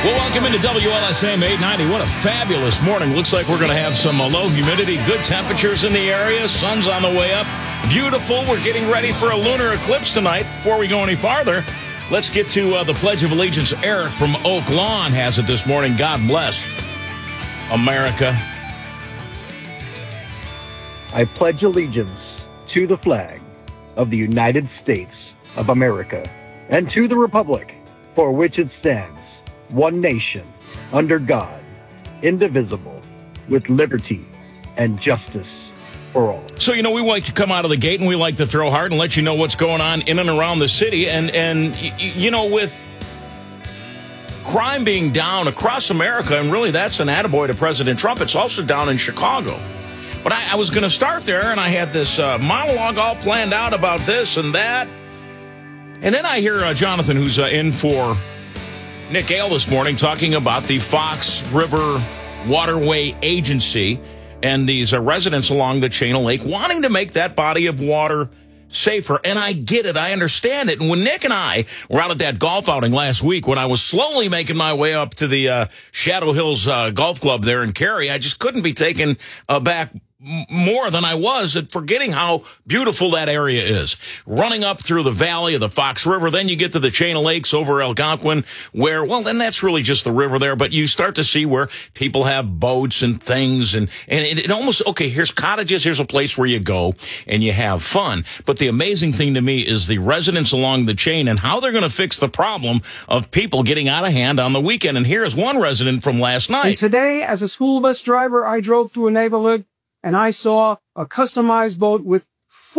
Well, welcome into WLSAM 890. What a fabulous morning. Looks like we're going to have some low humidity, good temperatures in the area. Sun's on the way up. Beautiful. We're getting ready for a lunar eclipse tonight. Before we go any farther, let's get to the Pledge of Allegiance. Eric from Oak Lawn has it this morning. God bless America. I pledge allegiance to the flag of the United States of America and to the republic for which it stands, one nation, under God, indivisible, with liberty and justice for all. So, we like to come out of the gate and we like to throw hard and let you know what's going on in and around the city. And with crime being down across America, and really that's an attaboy to President Trump, it's also down in Chicago. But I was going to start there, and I had this monologue all planned out about this and that. And then I hear Jonathan, who's in for Nick Gale this morning, talking about the Fox River Waterway Agency and these residents along the Chain of Lake wanting to make that body of water safer. And I get it. I understand it. And when Nick and I were out at that golf outing last week, when I was slowly making my way up to the Shadow Hills Golf Club there in Cary, I just couldn't be taken aback more than I was at forgetting how beautiful that area is. Running up through the valley of the Fox River, then you get to the Chain of Lakes over Algonquin, where, well, then that's really just the river there, but you start to see where people have boats and things, and it almost, okay, here's cottages, here's a place where you go and you have fun. But the amazing thing to me is the residents along the chain and how they're going to fix the problem of people getting out of hand on the weekend. And here's one resident from last night. And today, as a school bus driver, I drove through a neighborhood and I saw a customized boat with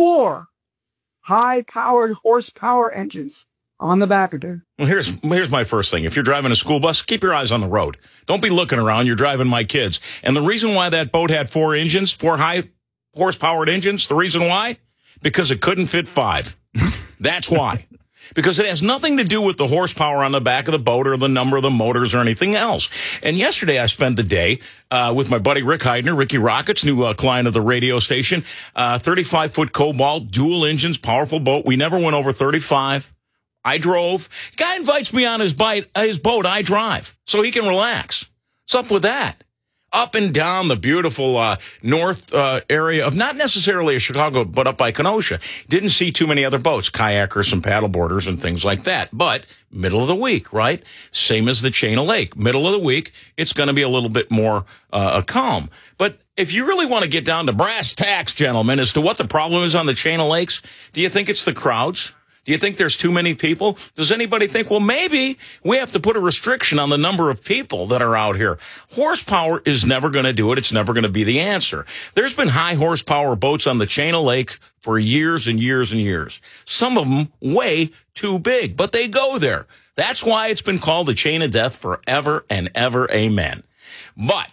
4 high-powered horsepower engines on the back of it. Well, here's my first thing. If you're driving a school bus, keep your eyes on the road. Don't be looking around. You're driving my kids. And the reason why that boat had 4 engines, 4 high-horsepowered engines, the reason why? Because it couldn't fit 5. That's why. Because it has nothing to do with the horsepower on the back of the boat or the number of the motors or anything else. And yesterday I spent the day with my buddy Rick Heidner, Ricky Rockets, new client of the radio station, 35-foot Cobalt, dual engines, powerful boat. We never went over 35. I drove. Guy invites me on his boat. I drive so he can relax. What's up with that? Up and down the beautiful north area of not necessarily Chicago, but up by Kenosha. Didn't see too many other boats, kayakers and paddleboarders and things like that. But middle of the week, right? Same as the Chain of Lake. Middle of the week, it's going to be a little bit more calm. But if you really want to get down to brass tacks, gentlemen, as to what the problem is on the Chain of Lakes, do you think it's the crowds? Do you think there's too many people? Does anybody think, well, maybe we have to put a restriction on the number of people that are out here? Horsepower is never going to do it. It's never going to be the answer. There's been high horsepower boats on the Chain of Lake for years and years and years. Some of them way too big, but they go there. That's why it's been called the Chain of Death forever and ever. Amen. But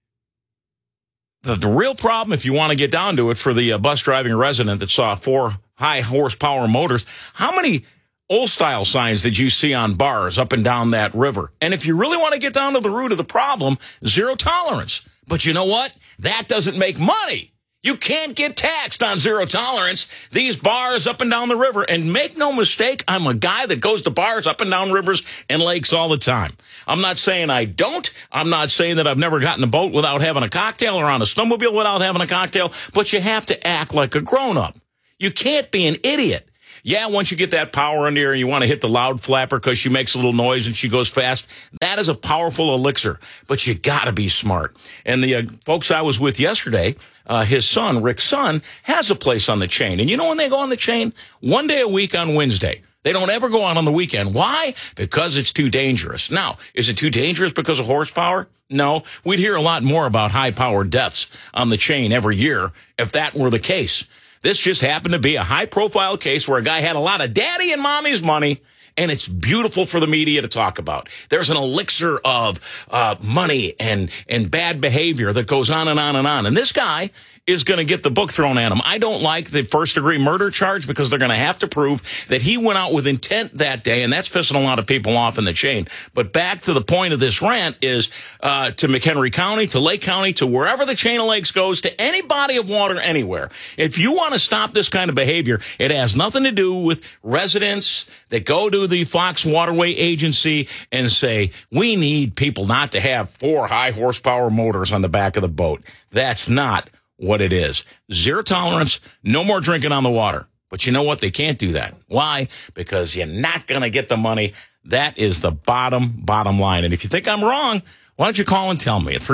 the real problem, if you want to get down to it, for the bus driving resident that saw 4 high horsepower motors, how many old style signs did you see on bars up and down that river? And if you really want to get down to the root of the problem, zero tolerance. But you know what? That doesn't make money. You can't get taxed on zero tolerance. These bars up and down the river, and make no mistake, I'm a guy that goes to bars up and down rivers and lakes all the time. I'm not saying I don't. I'm not saying that I've never gotten a boat without having a cocktail or on a snowmobile without having a cocktail, but you have to act like a grown-up. You can't be an idiot. Yeah, once you get that power under here and you want to hit the loud flapper because she makes a little noise and she goes fast, that is a powerful elixir. But you got to be smart. And the folks I was with yesterday, his son, Rick's son, has a place on the chain. And you know when they go on the chain? 1 day a week on Wednesday. They don't ever go out on the weekend. Why? Because it's too dangerous. Now, is it too dangerous because of horsepower? No. We'd hear a lot more about high-powered deaths on the chain every year if that were the case. This just happened to be a high-profile case where a guy had a lot of daddy and mommy's money, and it's beautiful for the media to talk about. There's an elixir of money and bad behavior that goes on and on and on. And this guy is going to get the book thrown at him. I don't like the first-degree murder charge because they're going to have to prove that he went out with intent that day, and that's pissing a lot of people off in the chain. But back to the point of this rant is to McHenry County, to Lake County, to wherever the chain of lakes goes, to any body of water anywhere. If you want to stop this kind of behavior, it has nothing to do with residents that go to the Fox Waterway Agency and say, we need people not to have 4 high-horsepower motors on the back of the boat. That's not what it is. Zero tolerance, no more drinking on the water. But you know what? They can't do that. Why? Because you're not going to get the money. That is the bottom line. And if you think I'm wrong, why don't you call and tell me at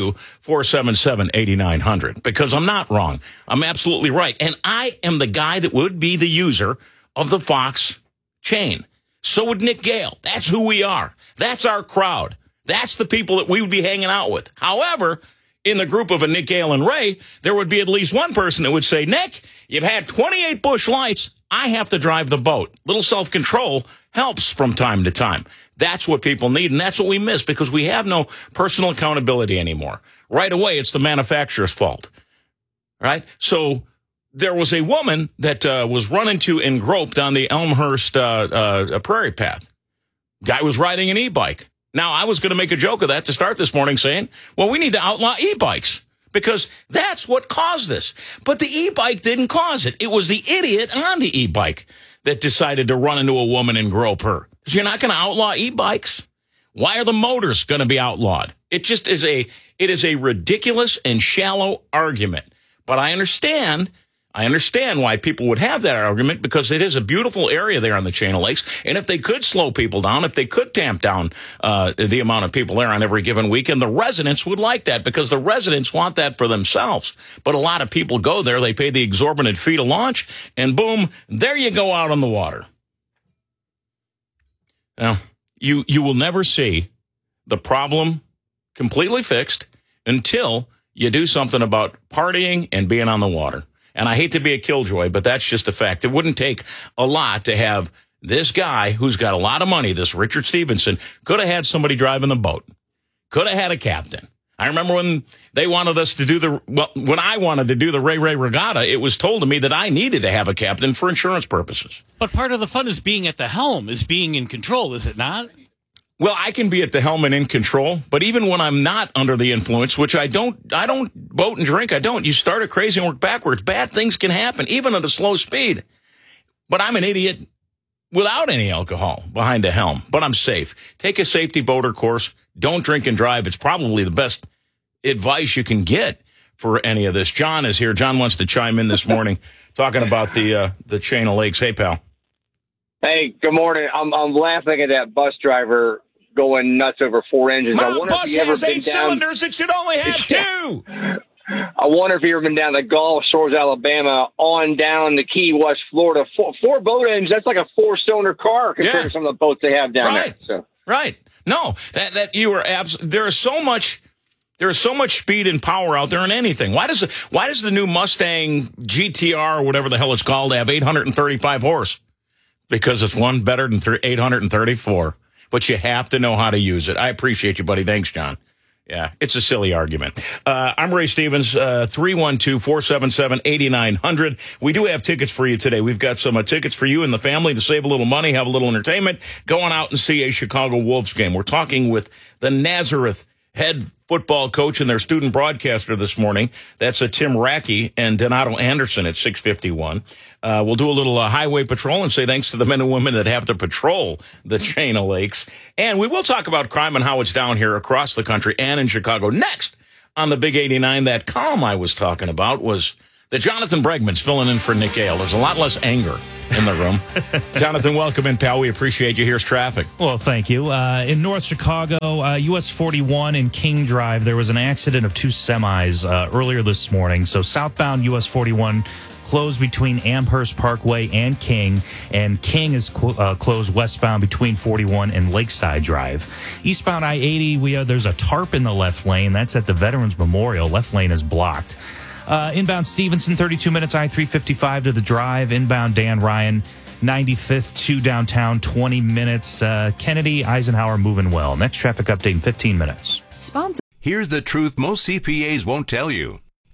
312-477-8900? Because I'm not wrong. I'm absolutely right. And I am the guy that would be the user of the Fox chain. So would Nick Gale. That's who we are. That's our crowd. That's the people that we would be hanging out with. However, in the group of a Nick Gale and Ray, there would be at least one person that would say, Nick, you've had 28 Busch Lights. I have to drive the boat. Little self-control helps from time to time. That's what people need, and that's what we miss because we have no personal accountability anymore. Right away, it's the manufacturer's fault, right? So there was a woman that was run into and groped on the Elmhurst Prairie Path. Guy was riding an e-bike. Now, I was going to make a joke of that to start this morning saying, well, we need to outlaw e-bikes because that's what caused this. But the e-bike didn't cause it. It was the idiot on the e-bike that decided to run into a woman and grope her. Because you're not going to outlaw e-bikes. Why are the motors going to be outlawed? It just is it is a ridiculous and shallow argument. But I understand why people would have that argument because it is a beautiful area there on the chain of lakes. And if they could slow people down, if they could tamp down the amount of people there on every given weekend, the residents would like that because the residents want that for themselves. But a lot of people go there, they pay the exorbitant fee to launch, and boom, there you go out on the water. Now, you will never see the problem completely fixed until you do something about partying and being on the water. And I hate to be a killjoy, but that's just a fact. It wouldn't take a lot to have this guy who's got a lot of money, this Richard Stevenson, could have had somebody driving the boat, could have had a captain. I remember when they wanted us to do when I wanted to do the Ray Regatta, it was told to me that I needed to have a captain for insurance purposes. But part of the fun is being at the helm, is being in control, is it not? Well, I can be at the helm and in control, but even when I'm not under the influence, which I don't boat and drink, you start it crazy and work backwards. Bad things can happen, even at a slow speed. But I'm an idiot without any alcohol behind the helm, but I'm safe. Take a safety boater course. Don't drink and drive. It's probably the best advice you can get for any of this. John is here. John wants to chime in this morning talking about the chain of lakes. Hey, pal. Hey, good morning. I'm laughing at that bus driver going nuts over 4 engines. My bus has 8 cylinders. It should only have 2. I wonder if you've ever been down the Gulf Shores, Alabama, on down to Key West, Florida. 4 boat engines. That's like a 4-cylinder car compared to some of the boats they have down there. So. Right. No, that you are there is so much speed and power out there in anything. Why does the new Mustang GTR or whatever the hell it's called have 835 horse? Because it's one better than 834. But you have to know how to use it. I appreciate you, buddy. Thanks, John. Yeah, it's a silly argument. I'm Ray Stevens, 312-477-8900. We do have tickets for you today. We've got some tickets for you and the family to save a little money, have a little entertainment, going out and see a Chicago Wolves game. We're talking with the Nazareth head football coach and their student broadcaster this morning. That's Tim Rackey and Donato Anderson at 6:51. We'll do a little highway patrol and say thanks to the men and women that have to patrol the chain of lakes. And we will talk about crime and how it's down here across the country and in Chicago. Next on the Big 89, that column I was talking about was that Jonathan Bregman's filling in for Nick Gale. There's a lot less anger in the room. Jonathan, welcome in, pal. We appreciate you. Here's traffic. Well, thank you. In North Chicago, US 41 and King Drive, there was an accident of 2 semis earlier this morning. So southbound US 41 closed between Amherst Parkway and King is closed westbound between 41 and Lakeside Drive. Eastbound I-80, there's a tarp in the left lane. That's at the Veterans Memorial. Left lane is blocked. Inbound Stevenson, 32 minutes, I-355 to the drive. Inbound Dan Ryan, 95th to downtown, 20 minutes. Kennedy, Eisenhower moving well. Next traffic update in 15 minutes. Here's the truth most CPAs won't tell you.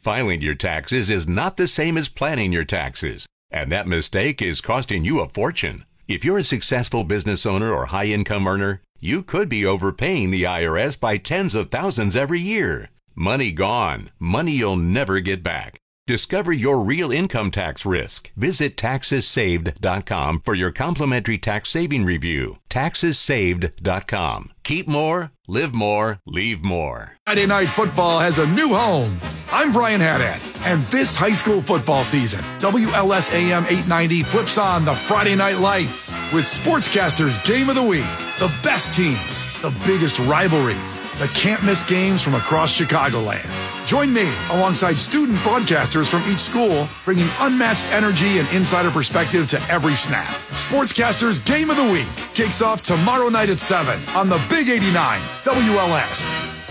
Filing your taxes is not the same as planning your taxes, and that mistake is costing you a fortune. If you're a successful business owner or high-income earner, you could be overpaying the IRS by tens of thousands every year. Money gone, money you'll never get back. Discover your real income tax risk. Visit TaxesSaved.com for your complimentary tax saving review. TaxesSaved.com. Keep more, live more, leave more. Friday Night Football has a new home. I'm Brian Haddad, and this high school football season, WLS AM 890 flips on the Friday Night Lights with Sportscasters Game of the Week, the best teams, the biggest rivalries, the can't-miss games from across Chicagoland. Join me alongside student broadcasters from each school, bringing unmatched energy and insider perspective to every snap. Sportscasters Game of the Week kicks off tomorrow night at 7 on the Big 89 WLS.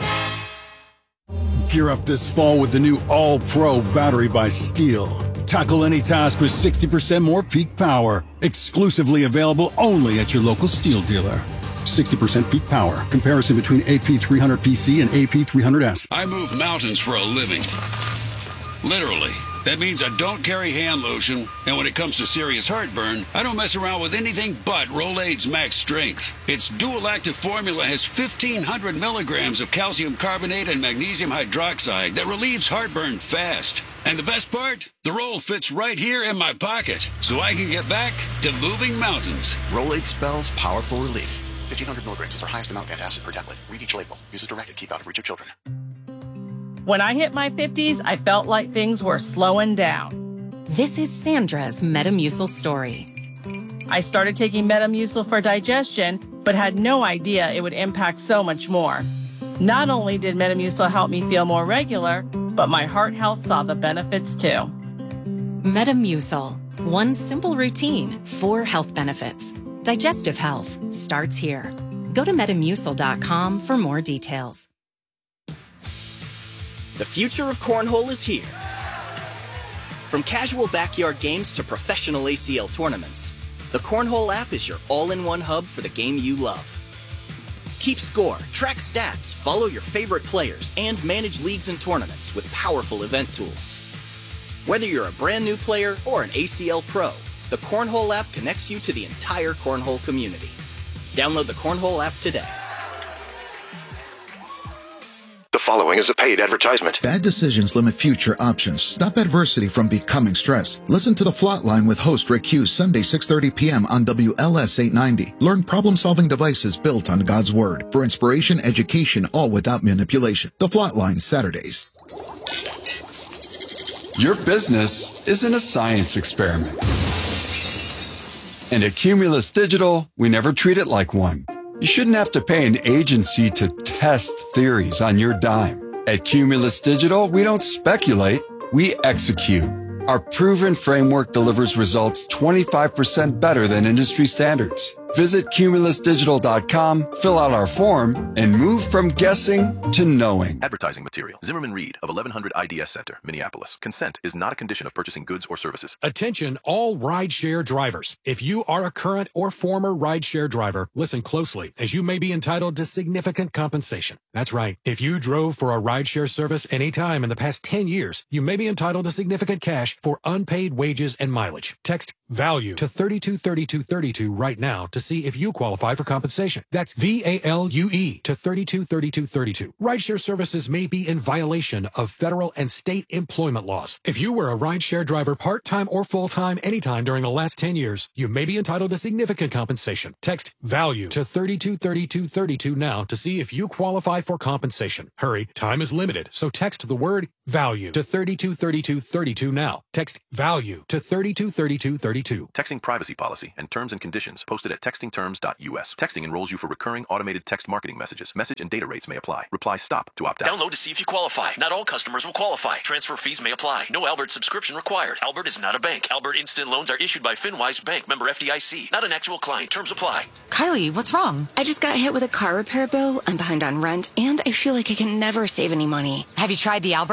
Gear up this fall with the new All-Pro battery by Steel. Tackle any task with 60% more peak power. Exclusively available only at your local Steel dealer. 60% peak power. Comparison between AP300PC and AP300S. I move mountains for a living. Literally. That means I don't carry hand lotion, and when it comes to serious heartburn, I don't mess around with anything but Rolaids Max Strength. Its dual-active formula has 1,500 milligrams of calcium carbonate and magnesium hydroxide that relieves heartburn fast. And the best part? The roll fits right here in my pocket, so I can get back to moving mountains. Rolaids spells powerful relief. 1,500 milligrams is our highest amount of antacid per tablet. Read each label. Use as directed. Keep out of reach of children. When I hit my 50s, I felt like things were slowing down. This is Sandra's Metamucil story. I started taking Metamucil for digestion, but had no idea it would impact so much more. Not only did Metamucil help me feel more regular, but my heart health saw the benefits too. Metamucil. One simple routine, 4 health benefits. Digestive health starts here. Go to Metamucil.com for more details. The future of cornhole is here. From casual backyard games to professional ACL tournaments, the Cornhole app is your all-in-one hub for the game you love. Keep score, track stats, follow your favorite players, and manage leagues and tournaments with powerful event tools. Whether you're a brand new player or an ACL pro, the Cornhole app connects you to the entire cornhole community. Download the Cornhole app today. The following is a paid advertisement. Bad decisions limit future options. Stop adversity from becoming stress. Listen to The Flatline with host Rick Hughes, Sunday 6:30 p.m. on WLS 890. Learn problem-solving devices built on God's Word. For inspiration, education, all without manipulation. The Flatline, Saturdays. Your business isn't a science experiment. And at Cumulus Digital, we never treat it like one. You shouldn't have to pay an agency to test theories on your dime. At Cumulus Digital, we don't speculate, we execute. Our proven framework delivers results 25% better than industry standards. Visit cumulusdigital.com, fill out our form, and move from guessing to knowing. Advertising material. Zimmerman Reed of 1100 IDS Center, Minneapolis. Consent is not a condition of purchasing goods or services. Attention all rideshare drivers. If you are a current or former rideshare driver, listen closely, as you may be entitled to significant compensation. That's right. If you drove for a rideshare service any time in the past 10 years, you may be entitled to significant cash for unpaid wages and mileage. Text VALUE to 323232 right now to see if you qualify for compensation. That's VALUE to 323232. Rideshare services may be in violation of federal and state employment laws. If you were a rideshare driver part-time or full-time anytime during the last 10 years, you may be entitled to significant compensation. Text VALUE to 323232 now to see if you qualify for compensation. Hurry, time is limited, so text the word VALUE to 323232 now. Text VALUE to 323232. Texting privacy policy and terms and conditions posted at textingterms.us. Texting enrolls you for recurring automated text marketing messages. Message and data rates may apply. Reply STOP to opt out. Download to see if you qualify. Not all customers will qualify. Transfer fees may apply. No Albert subscription required. Albert is not a bank. Albert Instant Loans are issued by FinWise Bank, member FDIC. Not an actual client. Terms apply. Kylie, what's wrong? I just got hit with a car repair bill. I'm behind on rent, and I feel like I can never save any money. Have you tried the Albert app?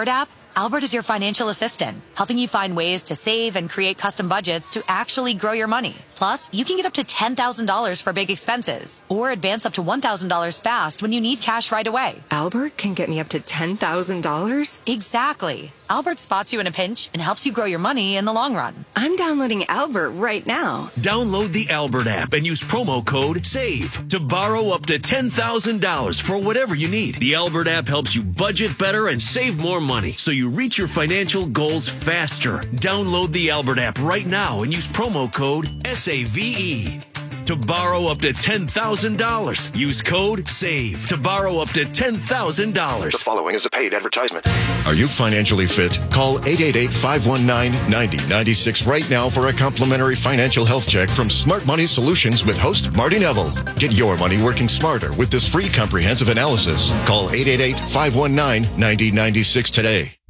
Albert is your financial assistant, helping you find ways to save and create custom budgets to actually grow your money. Plus, you can get up to $10,000 for big expenses or advance up to $1,000 fast when you need cash right away. Albert can get me up to $10,000? Exactly. Albert spots you in a pinch and helps you grow your money in the long run. I'm downloading Albert right now. Download the Albert app and use promo code SAVE to borrow up to $10,000 for whatever you need. The Albert app helps you budget better and save more money so you reach your financial goals faster. Download the Albert app right now and use promo code SAVE to borrow up to $10,000. Use code SAVE to borrow up to $10,000. The following is a paid advertisement. Are you financially fit? Call 888-519-9096 right now for a complimentary financial health check from Smart Money Solutions with host Marty Neville. Get your money working smarter with this free comprehensive analysis. Call 888-519-9096 today.